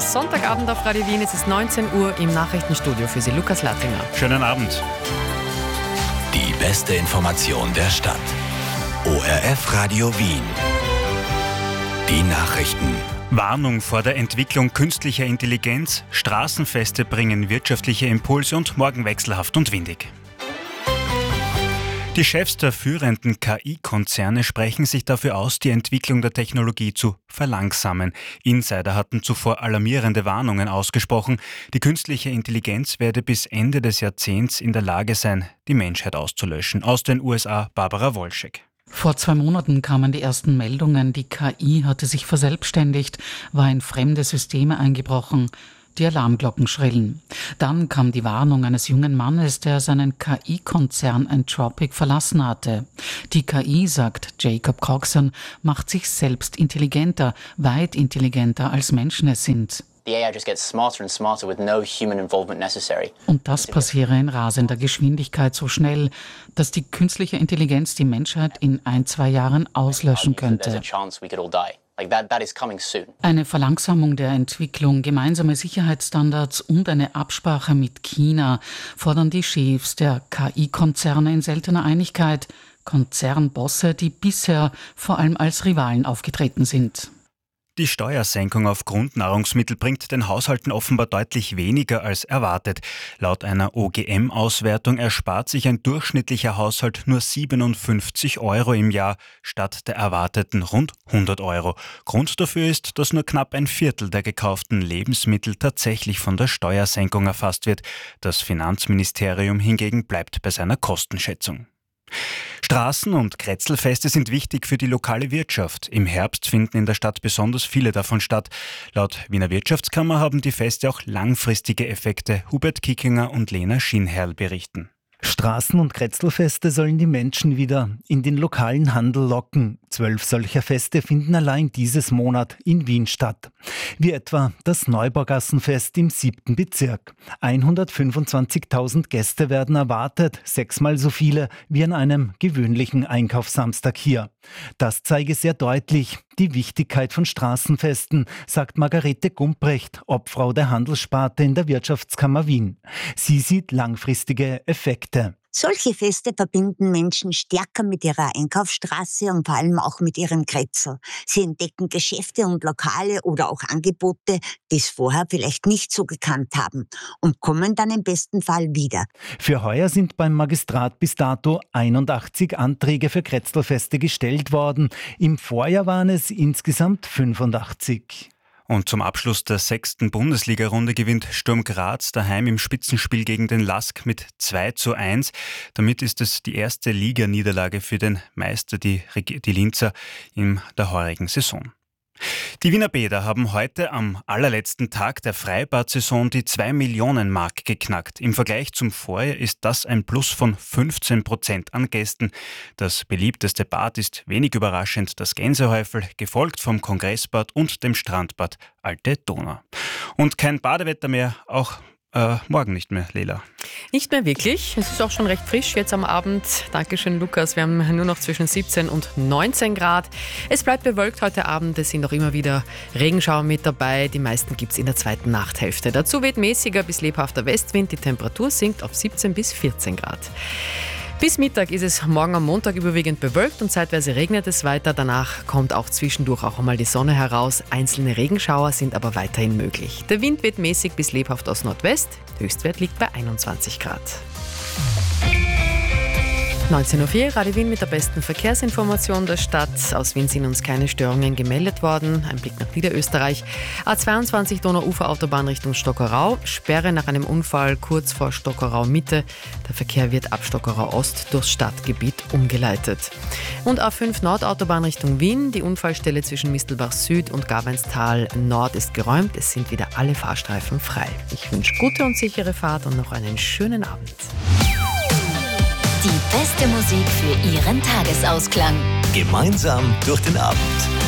Sonntagabend auf Radio Wien. Es ist 19 Uhr im Nachrichtenstudio für Sie, Lukas Lattinger. Schönen Abend. Die beste Information der Stadt. ORF Radio Wien. Die Nachrichten. Warnung vor der Entwicklung künstlicher Intelligenz. Straßenfeste bringen wirtschaftliche Impulse und morgen wechselhaft und windig. Die Chefs der führenden KI-Konzerne sprechen sich dafür aus, die Entwicklung der Technologie zu verlangsamen. Insider hatten zuvor alarmierende Warnungen ausgesprochen. Die künstliche Intelligenz werde bis Ende des Jahrzehnts in der Lage sein, die Menschheit auszulöschen. Aus den USA Barbara Wolschek. Vor 2 Monaten kamen die ersten Meldungen, die KI hatte sich verselbstständigt, war in fremde Systeme eingebrochen. Die Alarmglocken schrillen. Dann kam die Warnung eines jungen Mannes, der seinen KI-Konzern Anthropic verlassen hatte. Die KI, sagt Jacob Coxon, macht sich selbst intelligenter, weit intelligenter als Menschen es sind. The AI just gets smarter and smarter with no human involvement necessary. Und das passiere in rasender Geschwindigkeit so schnell, dass die künstliche Intelligenz die Menschheit in 1-2 Jahren auslöschen könnte. Eine Verlangsamung der Entwicklung, gemeinsame Sicherheitsstandards und eine Absprache mit China fordern die Chefs der KI-Konzerne in seltener Einigkeit. Konzernbosse, die bisher vor allem als Rivalen aufgetreten sind. Die Steuersenkung auf Grundnahrungsmittel bringt den Haushalten offenbar deutlich weniger als erwartet. Laut einer OGM-Auswertung erspart sich ein durchschnittlicher Haushalt nur 57 € im Jahr statt der erwarteten rund 100 €. Grund dafür ist, dass nur knapp ein Viertel der gekauften Lebensmittel tatsächlich von der Steuersenkung erfasst wird. Das Finanzministerium hingegen bleibt bei seiner Kostenschätzung. Straßen- und Kretzelfeste sind wichtig für die lokale Wirtschaft. Im Herbst finden in der Stadt besonders viele davon statt. Laut Wiener Wirtschaftskammer haben die Feste auch langfristige Effekte. Hubert Kickinger und Lena Schinherl berichten. Straßen- und Kretzelfeste sollen die Menschen wieder in den lokalen Handel locken. 12 solcher Feste finden allein dieses Monat in Wien statt. Wie etwa das Neubaugassenfest im 7. Bezirk. 125.000 Gäste werden erwartet, 6-mal so viele wie an einem gewöhnlichen Einkaufssamstag hier. Das zeige sehr deutlich die Wichtigkeit von Straßenfesten, sagt Margarete Gumprecht, Obfrau der Handelssparte in der Wirtschaftskammer Wien. Sie sieht langfristige Effekte. Solche Feste verbinden Menschen stärker mit ihrer Einkaufsstraße und vor allem auch mit ihrem Kretzel. Sie entdecken Geschäfte und Lokale oder auch Angebote, die es vorher vielleicht nicht so gekannt haben und kommen dann im besten Fall wieder. Für heuer sind beim Magistrat bis dato 81 Anträge für Kretzelfeste gestellt worden. Im Vorjahr waren es insgesamt 85. Und zum Abschluss der 6. Bundesliga-Runde gewinnt Sturm Graz daheim im Spitzenspiel gegen den LASK mit 2:1. Damit ist es die erste Liganiederlage für den Meister, die Linzer, in der heurigen Saison. Die Wiener Bäder haben heute am allerletzten Tag der Freibad-Saison die 2-Millionen-Mark geknackt. Im Vergleich zum Vorjahr ist das ein Plus von 15% an Gästen. Das beliebteste Bad ist wenig überraschend das Gänsehäufel, gefolgt vom Kongressbad und dem Strandbad Alte Donau. Und kein Badewetter mehr, auch morgen nicht mehr, Lela. Nicht mehr wirklich. Es ist auch schon recht frisch jetzt am Abend. Dankeschön, Lukas. Wir haben nur noch zwischen 17 und 19 Grad. Es bleibt bewölkt heute Abend. Es sind auch immer wieder Regenschauer mit dabei. Die meisten gibt es in der zweiten Nachthälfte. Dazu weht mäßiger bis lebhafter Westwind. Die Temperatur sinkt auf 17 bis 14 Grad. Bis Mittag ist es morgen am Montag überwiegend bewölkt und zeitweise regnet es weiter. Danach kommt auch zwischendurch auch einmal die Sonne heraus. Einzelne Regenschauer sind aber weiterhin möglich. Der Wind weht mäßig bis lebhaft aus Nordwest. Höchstwert liegt bei 21 Grad. 19:04 Uhr, Radio Wien mit der besten Verkehrsinformation der Stadt. Aus Wien sind uns keine Störungen gemeldet worden. Ein Blick nach Niederösterreich. A22 Donauuferautobahn Richtung Stockerau. Sperre nach einem Unfall kurz vor Stockerau Mitte. Der Verkehr wird ab Stockerau Ost durchs Stadtgebiet umgeleitet. Und A5 Nordautobahn Richtung Wien. Die Unfallstelle zwischen Mistelbach Süd und Garweinstal Nord ist geräumt. Es sind wieder alle Fahrstreifen frei. Ich wünsche gute und sichere Fahrt und noch einen schönen Abend. Die beste Musik für Ihren Tagesausklang. Gemeinsam durch den Abend.